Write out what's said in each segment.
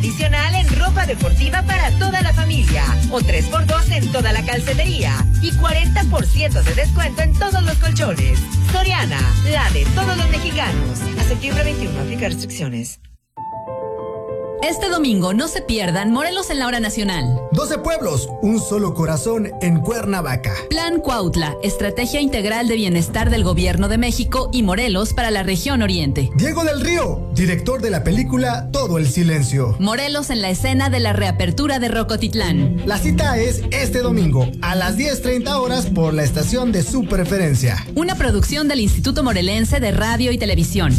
adicional en ropa deportiva para toda la familia. O 3x2 en toda la calcetería. Y 40% de descuento en todos los colchones. Soriana, la de todos los mexicanos. A septiembre 21, aplica restricciones. Este domingo no se pierdan Morelos en la Hora Nacional. 12 pueblos, un solo corazón en Cuernavaca. Plan Cuautla, estrategia integral de bienestar del Gobierno de México y Morelos para la región oriente. Diego del Río, director de la película Todo el Silencio. Morelos en la escena de la reapertura de Rocotitlán. La cita es este domingo a las 10:30 horas por la estación de su preferencia. Una producción del Instituto Morelense de Radio y Televisión.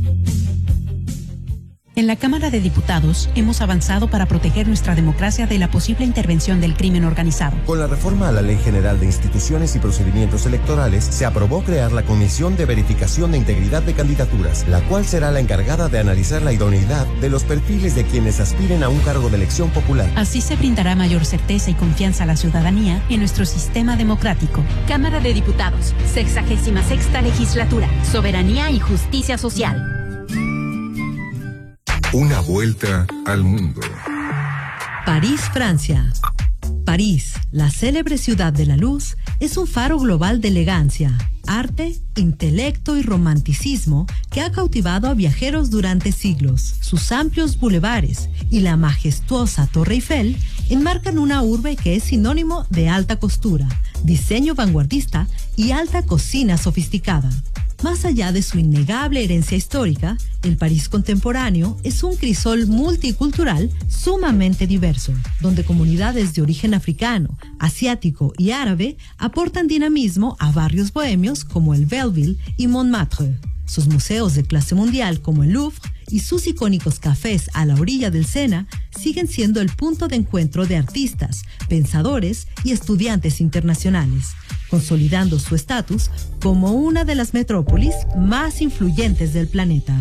En la Cámara de Diputados hemos avanzado para proteger nuestra democracia de la posible intervención del crimen organizado. Con la reforma a la Ley General de Instituciones y Procedimientos Electorales, se aprobó crear la Comisión de Verificación de Integridad de Candidaturas, la cual será la encargada de analizar la idoneidad de los perfiles de quienes aspiren a un cargo de elección popular. Así se brindará mayor certeza y confianza a la ciudadanía en nuestro sistema democrático. Cámara de Diputados, 66ª Legislatura, Soberanía y Justicia Social. Una vuelta al mundo. París, Francia. París, la célebre ciudad de la luz, es un faro global de elegancia, arte, intelecto y romanticismo que ha cautivado a viajeros durante siglos. Sus amplios bulevares y la majestuosa Torre Eiffel enmarcan una urbe que es sinónimo de alta costura, diseño vanguardista y alta cocina sofisticada. Más allá de su innegable herencia histórica, el París contemporáneo es un crisol multicultural sumamente diverso, donde comunidades de origen africano, asiático y árabe aportan dinamismo a barrios bohemios como el Belleville y Montmartre. Sus museos de clase mundial como el Louvre y sus icónicos cafés a la orilla del Sena siguen siendo el punto de encuentro de artistas, pensadores y estudiantes internacionales, consolidando su estatus como una de las metrópolis más influyentes del planeta.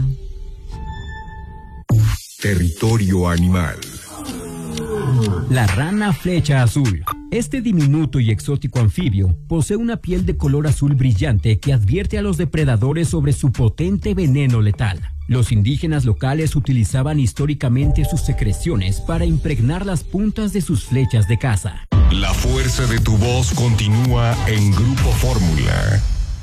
Territorio animal. La rana flecha azul. Este diminuto y exótico anfibio posee una piel de color azul brillante que advierte a los depredadores sobre su potente veneno letal. Los indígenas locales utilizaban históricamente sus secreciones para impregnar las puntas de sus flechas de caza. La fuerza de tu voz continúa en Grupo Fórmula.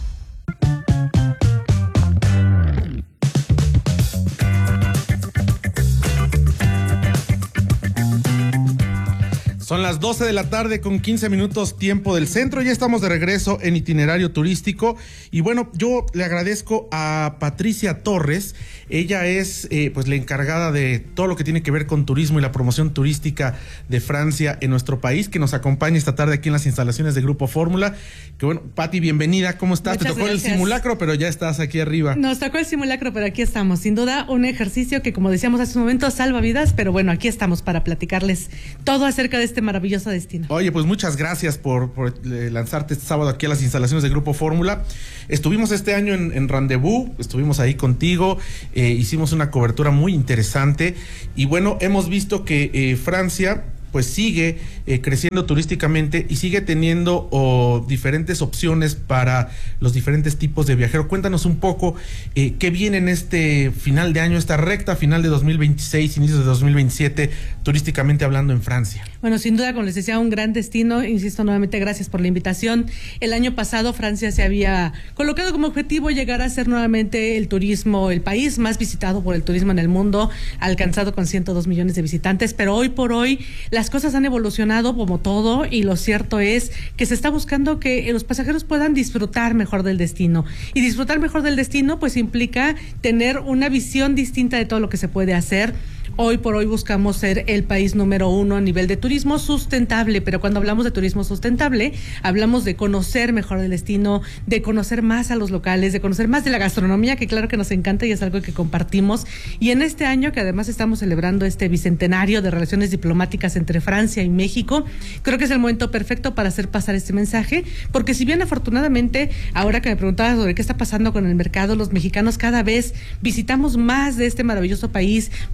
Son las 12 de la tarde con 15 minutos tiempo del centro. Ya estamos de regreso en Itinerario Turístico. Y bueno, yo le agradezco a Patricia Torres. Ella es pues la encargada de todo lo que tiene que ver con turismo y la promoción turística de Francia en nuestro país, que nos acompaña esta tarde aquí en las instalaciones de Grupo Fórmula. Que bueno, Pati, bienvenida. ¿Cómo estás? Muchas Te tocó gracias. El simulacro, pero ya estás aquí arriba. Nos tocó el simulacro, pero aquí estamos. Sin duda, un ejercicio que, como decíamos hace un momento, salva vidas. Pero bueno, aquí estamos para platicarles todo acerca de este maravilloso destino. Oye, pues muchas gracias por lanzarte este sábado aquí a las instalaciones de Grupo Fórmula. Estuvimos este año en Rendezvous, estuvimos ahí contigo, hicimos una cobertura muy interesante y bueno, hemos visto que Francia pues sigue creciendo turísticamente y sigue teniendo diferentes opciones para los diferentes tipos de viajeros. Cuéntanos un poco qué viene en este final de año, esta recta final de 2026, inicios de 2027, turísticamente hablando en Francia. Bueno, sin duda, como les decía, un gran destino. Insisto nuevamente, gracias por la invitación. El año pasado Francia se había colocado como objetivo llegar a ser nuevamente el país más visitado por el turismo en el mundo, alcanzado con 102 millones de visitantes, pero hoy por hoy las cosas han evolucionado como todo y lo cierto es que se está buscando que los pasajeros puedan disfrutar mejor del destino. Y disfrutar mejor del destino pues implica tener una visión distinta de todo lo que se puede hacer. Hoy por hoy buscamos ser el país número 1 a nivel de turismo sustentable, pero cuando hablamos de turismo sustentable, hablamos de conocer mejor el destino, de conocer más a los locales, de conocer más de la gastronomía, que claro que nos encanta y es algo que compartimos. Y en este año, que además estamos celebrando este bicentenario de relaciones diplomáticas entre Francia y México, creo que es el momento perfecto para hacer pasar este mensaje, porque si bien afortunadamente, ahora que me preguntabas sobre qué está pasando con el mercado, los mexicanos cada vez visitamos más de este maravilloso país, vamos a lugares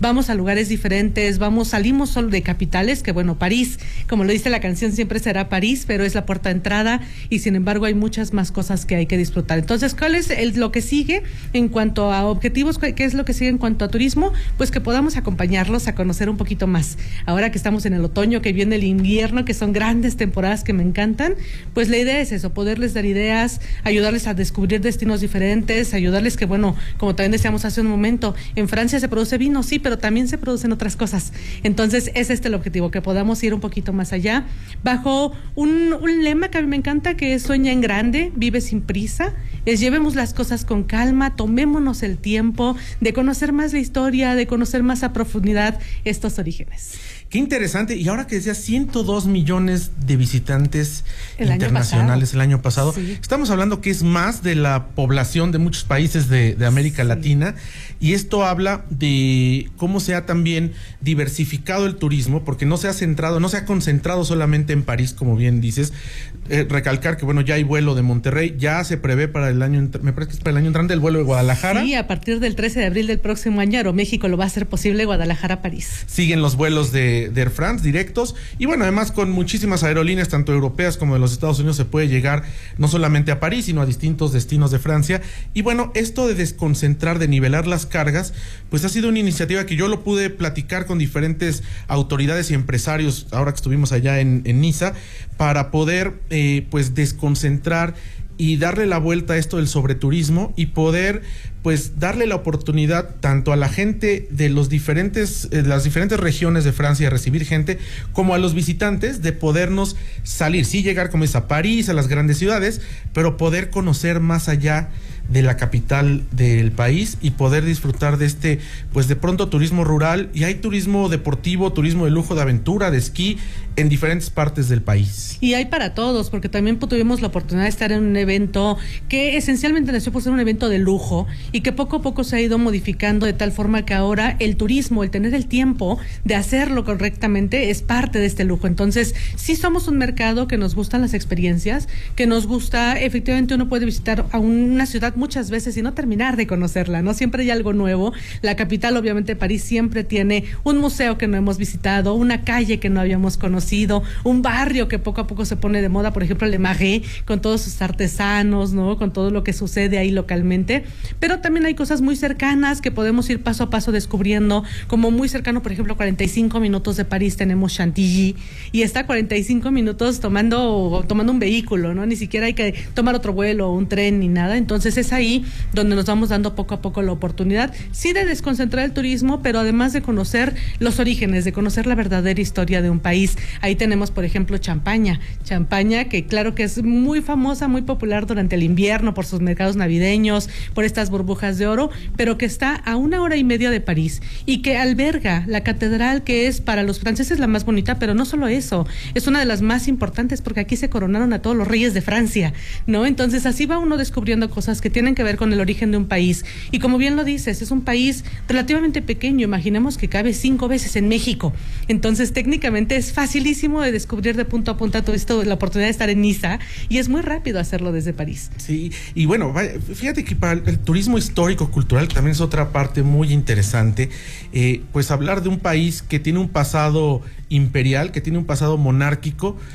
lugares diferentes, salimos solo de capitales, que bueno, París, como lo dice la canción, siempre será París, pero es la puerta de entrada y sin embargo hay muchas más cosas que hay que disfrutar. Entonces, ¿cuál es lo que sigue en cuanto a objetivos? ¿Qué es lo que sigue en cuanto a turismo? Pues que podamos acompañarlos a conocer un poquito más. Ahora que estamos en el otoño, que viene el invierno, que son grandes temporadas que me encantan, pues la idea es eso, poderles dar ideas, ayudarles a descubrir destinos diferentes, ayudarles que, bueno, como también decíamos hace un momento, en Francia se produce vino, sí, pero también se producen otras cosas. Entonces, es el objetivo, que podamos ir un poquito más allá, bajo un lema que a mí me encanta, que es sueña en grande, vive sin prisa, es llevemos las cosas con calma, tomémonos el tiempo de conocer más la historia, de conocer más a profundidad estos orígenes. Qué interesante. Y ahora que decías 102 millones de visitantes internacionales el año pasado, sí. Estamos hablando que es más de la población de muchos países de América Latina, y esto habla de cómo se ha también diversificado el turismo, porque no se ha concentrado solamente en París, como bien dices. Recalcar que, bueno, ya hay vuelo de Monterrey, ya se prevé para el año, me parece que es para el año entrante, el vuelo de Guadalajara. Sí, a partir del 13 de abril del próximo año, Aeroméxico lo va a hacer posible, Guadalajara-París. Siguen los vuelos de Air France directos, y bueno, además con muchísimas aerolíneas, tanto europeas como de los Estados Unidos, se puede llegar no solamente a París, sino a distintos destinos de Francia. Y bueno, esto de desconcentrar, de nivelar las cargas, pues ha sido una iniciativa que yo lo pude platicar con diferentes autoridades y empresarios ahora que estuvimos allá en Niza, para poder pues desconcentrar y darle la vuelta a esto del sobreturismo, y poder pues darle la oportunidad tanto a la gente de las diferentes regiones de Francia de recibir gente, como a los visitantes de podernos salir, sí llegar como es a París, a las grandes ciudades, pero poder conocer más allá de la capital del país y poder disfrutar de pues de pronto turismo rural, y hay turismo deportivo, turismo de lujo, de aventura, de esquí en diferentes partes del país. Y hay para todos, porque también tuvimos la oportunidad de estar en un evento que esencialmente nació por ser un evento de lujo y que poco a poco se ha ido modificando de tal forma que ahora el turismo, el tener el tiempo de hacerlo correctamente, es parte de este lujo. Entonces, sí somos un mercado que nos gustan las experiencias, que nos gusta, efectivamente uno puede visitar a una ciudad muchas veces y no terminar de conocerla, ¿no? Siempre hay algo nuevo. La capital, obviamente París, siempre tiene un museo que no hemos visitado, una calle que no habíamos conocido, un barrio que poco a poco se pone de moda, por ejemplo el de Marais, con todos sus artesanos, ¿no? Con todo lo que sucede ahí localmente, pero también hay cosas muy cercanas que podemos ir paso a paso descubriendo, como muy cercano, por ejemplo, 45 minutos de París tenemos Chantilly, y está 45 minutos tomando un vehículo, ¿no? Ni siquiera hay que tomar otro vuelo o un tren ni nada. Entonces es ahí donde nos vamos dando poco a poco la oportunidad, sí, de desconcentrar el turismo, pero además de conocer los orígenes, de conocer la verdadera historia de un país. Ahí tenemos, por ejemplo, Champaña, que claro que es muy famosa, muy popular durante el invierno por sus mercados navideños, por estas burbujas de oro, pero que está a 1 hora y media de París y que alberga la catedral, que es para los franceses la más bonita, pero no solo eso, es una de las más importantes porque aquí se coronaron a todos los reyes de Francia, ¿no? Entonces así va uno descubriendo cosas que tienen que ver con el origen de un país. Y como bien lo dices, es un país relativamente pequeño, imaginemos que cabe 5 veces en México. Entonces técnicamente es facilísimo de descubrir de punto a punto todo esto, la oportunidad de estar en Niza, y es muy rápido hacerlo desde París. Sí, y bueno, fíjate que para el turismo histórico cultural también es otra parte muy interesante, pues hablar de un país que tiene un pasado imperial, que tiene un pasado monárquico,